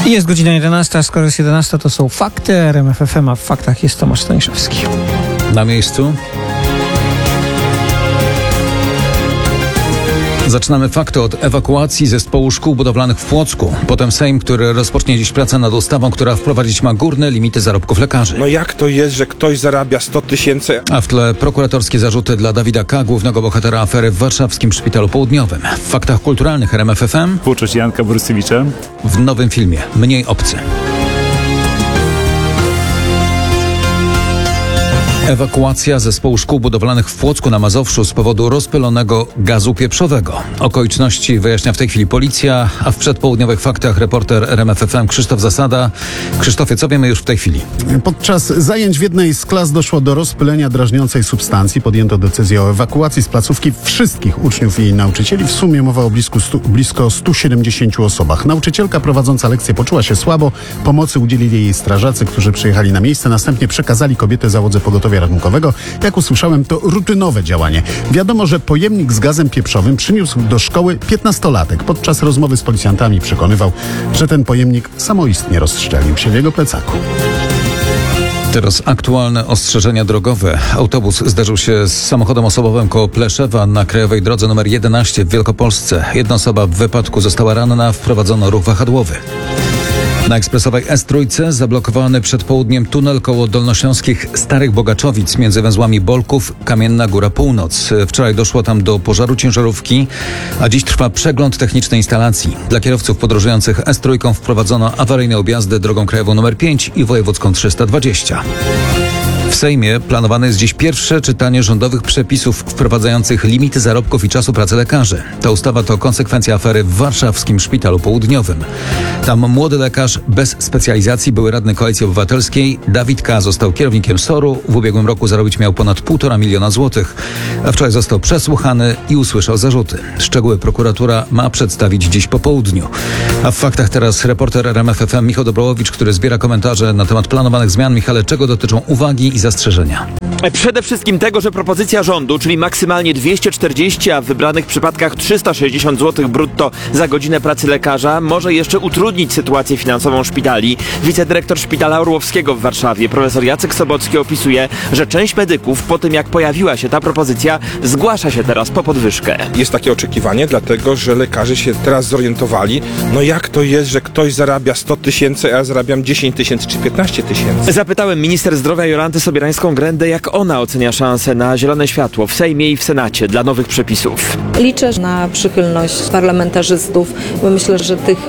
Jest godzina 11, a skoro jest 11, to są fakty RMF FM, a w faktach jest Tomasz Staniszewski. Na miejscu. Zaczynamy fakty od ewakuacji zespołu szkół budowlanych w Płocku. Potem Sejm, który rozpocznie dziś pracę nad ustawą, która wprowadzić ma górne limity zarobków lekarzy. No jak to jest, że ktoś zarabia 100 000? A w tle prokuratorskie zarzuty dla Dawida K., głównego bohatera afery w warszawskim Szpitalu Południowym. W faktach kulturalnych RMF FM. Twórczość Janka Borysewicza. W nowym filmie Mniej obcy. Ewakuacja zespołu szkół budowlanych w Płocku na Mazowszu z powodu rozpylonego gazu pieprzowego. Okoliczności wyjaśnia w tej chwili policja, a w przedpołudniowych faktach reporter RMF FM Krzysztof Zasada. Krzysztofie, co wiemy już w tej chwili? Podczas zajęć w jednej z klas doszło do rozpylenia drażniącej substancji. Podjęto decyzję o ewakuacji z placówki wszystkich uczniów i nauczycieli. W sumie mowa o blisko 170 osobach. Nauczycielka prowadząca lekcję poczuła się słabo. Pomocy udzielili jej strażacy, którzy przyjechali na miejsce. Następnie przekazali kobietę załodze pogotowia ratunkowego. Jak usłyszałem, to rutynowe działanie. Wiadomo, że pojemnik z gazem pieprzowym przyniósł do szkoły 15-latek. Podczas rozmowy z policjantami przekonywał, że ten pojemnik samoistnie rozstrzelił się w jego plecaku. Teraz aktualne ostrzeżenia drogowe. Autobus zderzył się z samochodem osobowym koło Pleszewa na krajowej drodze nr 11 w Wielkopolsce. Jedna osoba w wypadku została ranna, wprowadzono ruch wahadłowy. Na ekspresowej S3 zablokowany przed południem tunel koło dolnośląskich Starych Bogaczowic między węzłami Bolków, Kamienna Góra Północ. Wczoraj doszło tam do pożaru ciężarówki, a dziś trwa przegląd technicznej instalacji. Dla kierowców podróżujących S3 wprowadzono awaryjne objazdy drogą krajową nr 5 i wojewódzką 320. W Sejmie planowane jest dziś pierwsze czytanie rządowych przepisów wprowadzających limity zarobków i czasu pracy lekarzy. Ta ustawa to konsekwencja afery w warszawskim Szpitalu Południowym. Tam młody lekarz bez specjalizacji, były radny Koalicji Obywatelskiej, Dawid K. został kierownikiem SOR-u. W ubiegłym roku zarobić miał ponad 1,5 miliona złotych, a wczoraj został przesłuchany i usłyszał zarzuty. Szczegóły prokuratura ma przedstawić dziś po południu. A w faktach teraz reporter RMF FM Michał Dobrołowicz, który zbiera komentarze na temat planowanych zmian. Michale, czego dotyczą uwagi i zastrzeżenia? Przede wszystkim tego, że propozycja rządu, czyli maksymalnie 240, a w wybranych przypadkach 360 zł brutto za godzinę pracy lekarza, może jeszcze utrudnić sytuację finansową szpitali. Wicedyrektor Szpitala Orłowskiego w Warszawie, profesor Jacek Sobocki, opisuje, że część medyków po tym, jak pojawiła się ta propozycja, zgłasza się teraz po podwyżkę. Jest takie oczekiwanie, dlatego że lekarze się teraz zorientowali, no jak to jest, że ktoś zarabia 100 000, a ja zarabiam 10 000 czy 15 000. Zapytałem minister zdrowia Jolantę Sobierańską-Grendę, jak ona ocenia szansę na zielone światło w Sejmie i w Senacie dla nowych przepisów. Liczę na przychylność parlamentarzystów, bo myślę, że tych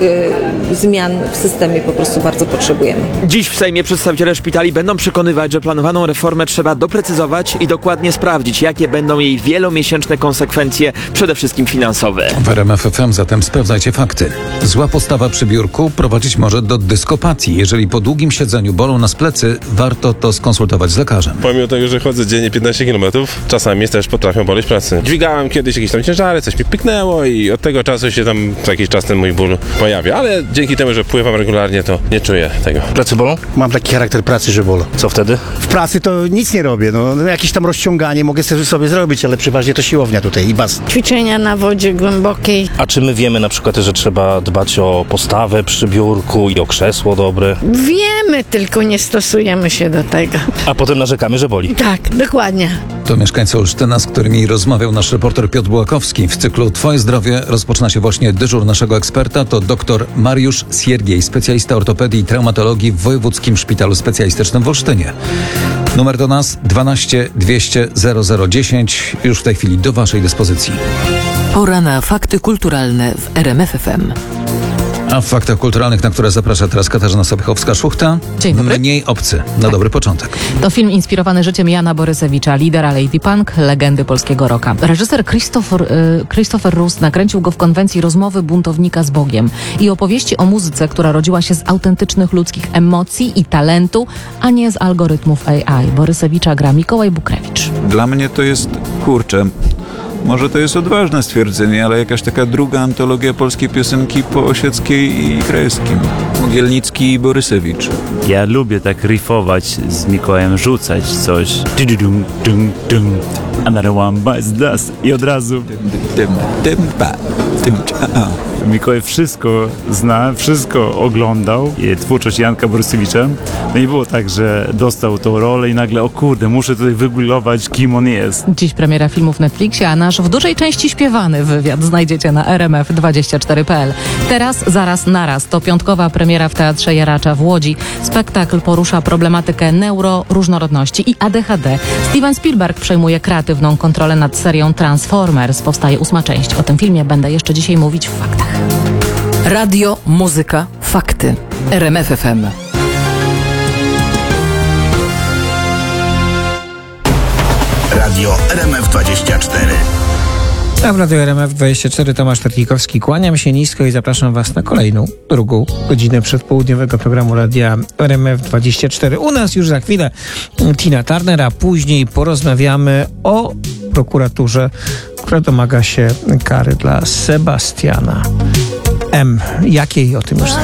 zmian w systemie po prostu bardzo potrzebujemy. Dziś w Sejmie przedstawiciele szpitali będą przekonywać, że planowaną reformę trzeba doprecyzować i dokładnie sprawdzić, jakie będą jej wielomiesięczne konsekwencje, przede wszystkim finansowe. W RMF FM zatem sprawdzajcie fakty. Zła postawa przy biurku prowadzić może do dyskopatii. Jeżeli po długim siedzeniu bolą nas plecy, warto to skonsultować z lekarzem. Pomimo tego, że chodzę dziennie 15 km, czasami też potrafią boleć plecy. Dźwigałem kiedyś jakieś tam ciężary, coś mi pyknęło i od tego czasu się tam co jakiś czas ten mój ból pojawia, ale dzięki temu, że pływam regularnie, to nie czuję tego. Plecy bolą? Mam taki charakter pracy, że bolą. Co wtedy? W pracy to nic nie robię, no jakieś tam rozciąganie mogę sobie zrobić, ale przeważnie to siłownia tutaj i bas. Ćwiczenia na wodzie głębokiej. A czy my wiemy na przykład, że trzeba dbać o postawę przy biurku i o krzesło dobre? Wiemy, tylko nie stosujemy się do tego. A potem narzekamy, że boli. Tak, dokładnie. To mieszkańcy Olsztyna, z którymi rozmawiał nasz reporter Piotr Bułakowski. W cyklu Twoje zdrowie rozpoczyna się właśnie dyżur naszego eksperta. To dr Mariusz Siergiej, specjalista ortopedii i traumatologii w Wojewódzkim Szpitalu Specjalistycznym w Olsztynie. Numer do nas 12 200 0010. Już w tej chwili do Waszej dyspozycji. Pora na fakty kulturalne w RMF FM. A w faktach kulturalnych, na które zaprasza teraz Katarzyna Sobiechowska-Szuchta. Dzień dobry. Mniej obcy. Na dobry początek. To film inspirowany życiem Jana Borysewicza, lidera Lady Punk, legendy polskiego rocka. Reżyser Christopher Rust nakręcił go w konwencji rozmowy buntownika z Bogiem i opowieści o muzyce, która rodziła się z autentycznych ludzkich emocji i talentu, a nie z algorytmów AI. Borysewicza gra Mikołaj Bukrewicz. Dla mnie to jest, może to jest odważne stwierdzenie, ale jakaś taka druga antologia polskiej piosenki po Osieckiej i Krajewskim. Mogielnicki i Borysewicz. Ja lubię tak riffować z Mikołajem, rzucać coś. Another one bites dust. I od razu. Mikołaj wszystko zna, wszystko oglądał. Twórczość Janka Borysewicza. No i było tak, że dostał tą rolę i nagle, o kurde, muszę tutaj wygooglować, kim on jest. Dziś premiera filmu w Netflixie, a nasz w dużej części śpiewany wywiad znajdziecie na rmf24.pl. Teraz, zaraz, naraz. To piątkowa premiera w Teatrze Jaracza w Łodzi. Spektakl porusza problematykę neuroróżnorodności i ADHD. Steven Spielberg przejmuje kreatywną kontrolę nad serią Transformers. Powstaje 8. część. O tym filmie będę jeszcze dzisiaj mówić w faktach. Radio, muzyka, fakty. RMF FM. Radio RMF24. A w Radio RMF24 Tomasz Tarkikowski. Kłaniam się nisko i zapraszam Was na kolejną, drugą godzinę przedpołudniowego programu Radia RMF24. U nas już za chwilę Tina Turner, a później porozmawiamy o prokuraturze, która domaga się kary dla Sebastiana M. Jakiej? O tym już